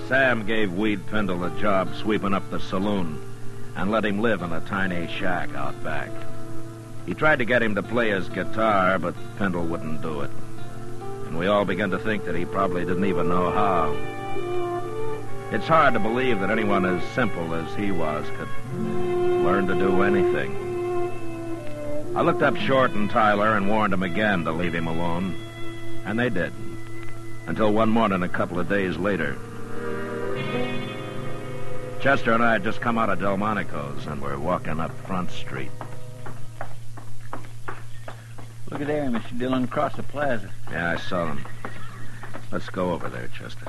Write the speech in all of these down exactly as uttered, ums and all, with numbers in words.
Sam gave Weed Pendle a job sweeping up the saloon and let him live in a tiny shack out back. He tried to get him to play his guitar, but Pendle wouldn't do it. And we all began to think that he probably didn't even know how. It's hard to believe that anyone as simple as he was could learn to do anything. I looked up Short and Tyler and warned them again to leave him alone, and they did. Until one morning a couple of days later. Chester and I had just come out of Delmonico's and were walking up Front Street. Look at there, Mister Dillon, across the plaza. Yeah, I saw them. Let's go over there, Chester.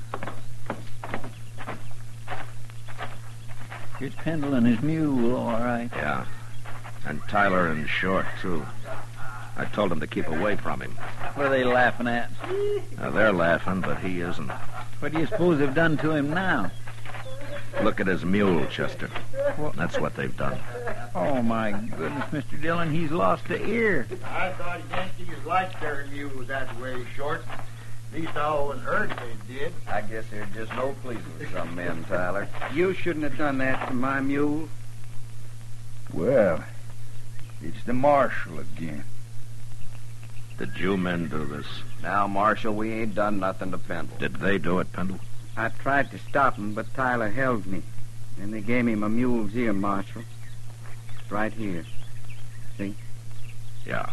Here's Pendle and his mule, all right. Yeah, and Tyler and Short, too. I told them to keep away from him. What are they laughing at? Now, they're laughing, but he isn't. What do you suppose they've done to him now? Look at his mule, Chester. What? That's what they've done. Oh, my goodness, Mister Dillon, he's lost the ear. I thought Yankees liked their mules that way, Short. At least I always heard they did. I guess they're just no pleasing with some men, Tyler. You shouldn't have done that to my mule. Well, it's the marshal again. Did you men do this? Now, Marshal, we ain't done nothing to Pendle. Did they do it, Pendle? I tried to stop him, but Tyler held me. Then they gave him a mule's ear, Marshal. It's right here. See? Yeah.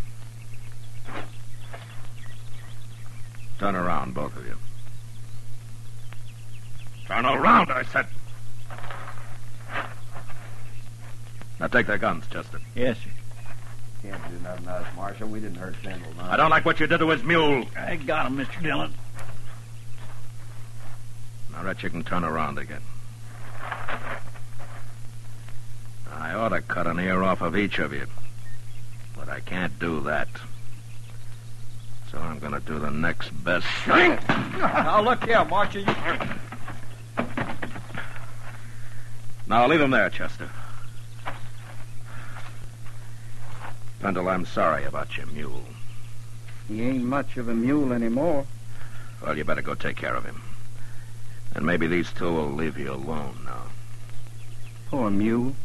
Turn around, both of you. Turn around, I said. Now take their guns, Chester. Yes, sir. Can't do nothing to us, Marshal. We didn't hurt Pendle. No. I don't like what you did to his mule. I got him, Mister Dillon. All right, you can turn around again. I ought to cut an ear off of each of you, but I can't do that. So I'm going to do the next best thing. Now, look here, Marshal. You... Now, leave him there, Chester. Pendle, I'm sorry about your mule. He ain't much of a mule anymore. Well, you better go take care of him. And maybe these two will leave you alone now. Poor mule.